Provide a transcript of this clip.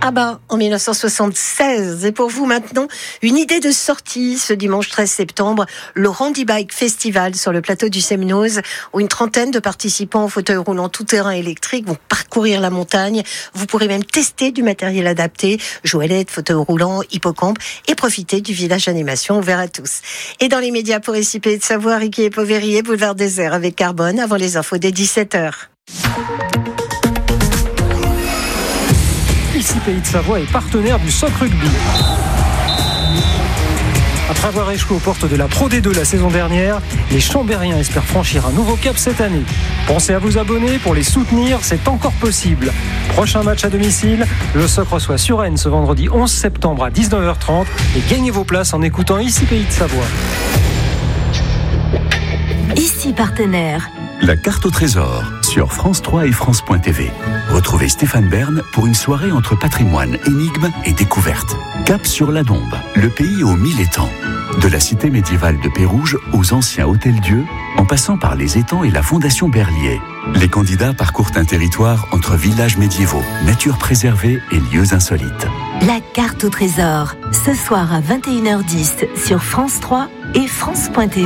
ABBA en 1976. Et pour vous maintenant, une idée de sortie ce dimanche 13 septembre, le Randy Bike Festival sur le plateau du Semnoz, où une trentaine de participants en fauteuil roulant tout-terrain électrique vont parcourir la montagne. Vous pourrez même tester du matériel adapté, joëlette, fauteuil roulant, hippocampe et profiter du village animation ouvert à tous. Et dans les médias pour ici Pays de Savoie, Riquier et Poverier, boulevard Désert avec Carbone avant les infos dès 17h. Ici Pays de Savoie est partenaire du SOC Rugby. Après avoir échoué aux portes de la Pro D2 la saison dernière, les Chambériens espèrent franchir un nouveau cap cette année. Pensez à vous abonner pour les soutenir, c'est encore possible. Prochain match à domicile, le SOC reçoit Suresnes ce vendredi 11 septembre à 19h30 et gagnez vos places en écoutant Ici Pays de Savoie. Ici partenaire. La carte au trésor sur France 3 et France.tv. Retrouvez Stéphane Bern pour une soirée entre patrimoine, énigmes et découvertes. Cap sur la Dombe, le pays aux 1000 étangs. De la cité médiévale de Pérouge aux anciens hôtels-dieux, en passant par les étangs et la fondation Berlier. Les candidats parcourent un territoire entre villages médiévaux, nature préservée et lieux insolites. La carte au trésor, ce soir à 21h10 sur France 3 et France.tv.